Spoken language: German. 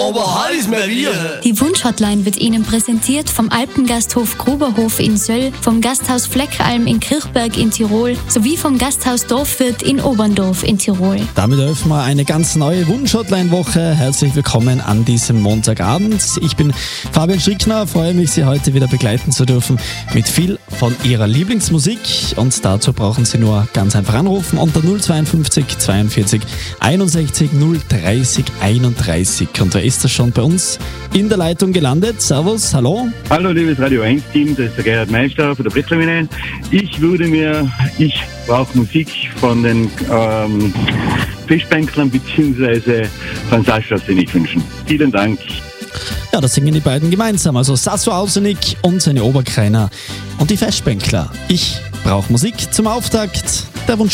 aber heiß mehr wir. Die Wunschhotline wird Ihnen präsentiert vom Alpengasthof Gruberhof in Söll, vom Gasthaus Fleckalm in Kirchberg in Tirol sowie vom Gasthaus Dorfwirt in Oberndorf in Tirol. Damit öffnen wir eine ganz neue Wunschhotline-Woche. Herzlich willkommen an diesem Montagabend. Ich bin Fabian Strickner, freue mich, Sie heute wieder begleiten zu dürfen mit viel von Ihrer Lieblingsmusik. Und dazu brauchen Sie nur ganz einfach anrufen unter 052 42 61 030 31. Und wer ist das schon bei uns in der Leitung gelandet? Servus, hallo. Hallo liebes Radio 1 Team, das ist der Gerhard Meister von der Brettlermine. Ich brauche Musik von den Fischbänklern bzw. von Sascha Ausenik wünschen. Vielen Dank. Ja, das singen die beiden gemeinsam, also Sascha Ausenik und seine Oberkreiner und die Fischbänkler. Ich brauche Musik zum Auftakt der Wunsch.